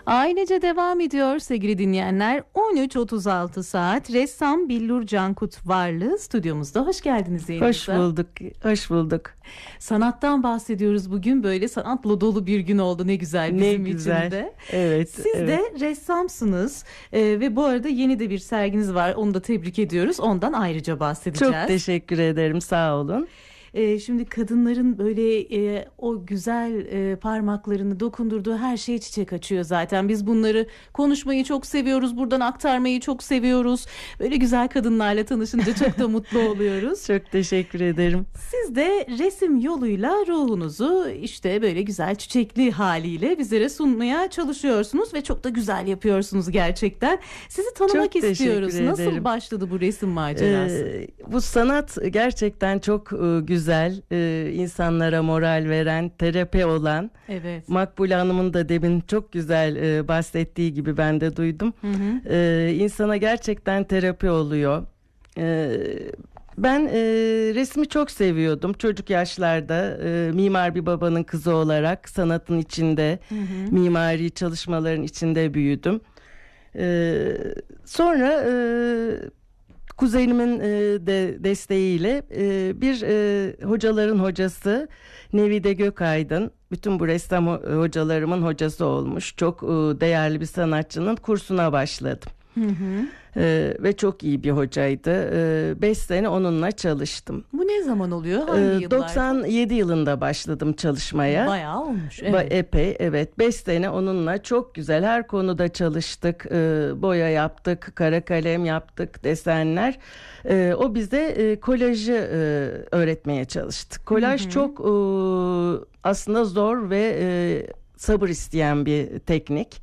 Ailece devam ediyor sevgili dinleyenler. 13.36 saat. Ressam Billur Cankut Varlı stüdyomuzda. Hoş geldiniz yayınımıza. Hoş bulduk, hoş bulduk. Sanattan bahsediyoruz bugün. Böyle sanatla dolu bir gün oldu. Ne güzel bizim için de. Evet. Siz de ressamsınız ve bu arada yeni de bir serginiz var. Onu da tebrik ediyoruz. Ondan ayrıca bahsedeceğiz. Çok teşekkür ederim. Sağ olun. Şimdi kadınların böyle o güzel parmaklarını dokundurduğu her şeye çiçek açıyor zaten. Biz bunları konuşmayı çok seviyoruz. Buradan aktarmayı çok seviyoruz. Böyle güzel kadınlarla tanışınca çok da mutlu oluyoruz. Çok teşekkür ederim. Siz de resim yoluyla ruhunuzu işte böyle güzel çiçekli haliyle bizlere sunmaya çalışıyorsunuz ve çok da güzel yapıyorsunuz gerçekten. Sizi tanımak Çok istiyoruz. teşekkür Nasıl ederim. başladı bu resim macerası? Bu sanat gerçekten çok güzel, insanlara moral veren, terapi olan. Evet. Makbule Hanım'ın da demin çok güzel bahsettiği gibi ben de duydum. Hı hı. İnsana gerçekten terapi oluyor. Ben resmi çok seviyordum. Çocuk yaşlarda mimar bir babanın kızı olarak sanatın içinde, mimari çalışmaların içinde büyüdüm. Sonra kuzenimin de desteğiyle bir hocaların hocası Nevide Gökaydın, bütün bu ressam hocalarımın hocası olmuş. Çok değerli bir sanatçının kursuna başladım. Hı hı. Ve çok iyi bir hocaydı. 5 sene onunla çalıştım. Bu ne zaman oluyor? Hangi yıllarda? 97 yılında başladım çalışmaya. Bayağı olmuş. Evet. Epey, evet. 5 sene onunla çok güzel her konuda çalıştık. Boya yaptık, kara kalem yaptık, desenler. O bize kolajı öğretmeye çalıştı. Kolaj çok aslında zor ve sabır isteyen bir teknik.